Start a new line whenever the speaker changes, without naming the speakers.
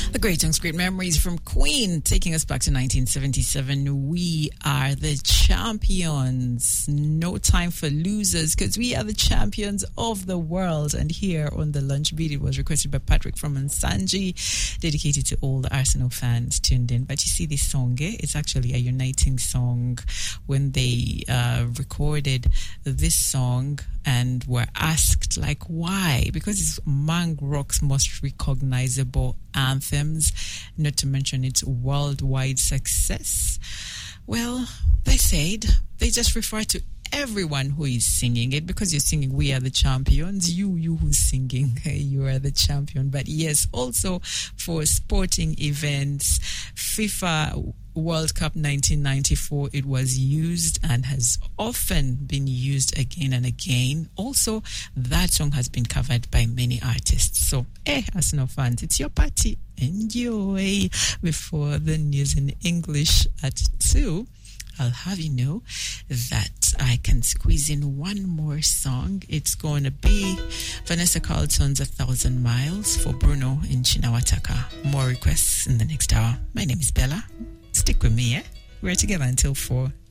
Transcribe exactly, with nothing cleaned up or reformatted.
The great songs, great memories from Queen, taking us back to nineteen seventy-seven. We are the champions. No time for losers, because we are the champions of the world. And here on the Lunch Beat, it was requested by Patrick from Nsanji, dedicated to all the Arsenal fans tuned in. But you see, this song, eh? It's actually a uniting song. When they uh, recorded this song and were asked, like, why? Because it's among rock's most recognizable anthems, not to mention its worldwide success. Well, they said they just refer to everyone who is singing it, because you're singing "We Are the Champions." You, you who's singing, you are the champion. But yes, also for sporting events, FIFA World Cup nineteen ninety-four, it was used and has often been used again and again. Also, that song has been covered by many artists. So, eh, Arsenal fans, it's your party. Enjoy. Before the news in English at two, I'll have you know that I can squeeze in one more song. It's going to be Vanessa Carlton's A Thousand Miles for Bruno in Chinawataka. More requests in the next hour. My name is Bella. Stick with me, eh? We're together until four.